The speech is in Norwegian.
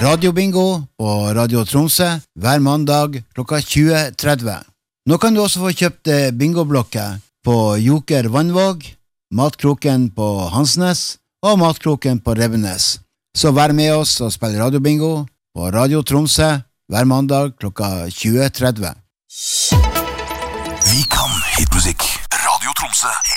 radiobingo på Radio Tromsø hver mandag klokka 20:30. Nå kan du også få kjøpt bingoblokker på Joker Vannvåg, Matkroken på Hansnes og Matkroken på Revenes. Så vær med oss og spill radiobingo på Radio Tromsø hver mandag klokka 20:30. Vi kan hitmusikk. Radio Tromsø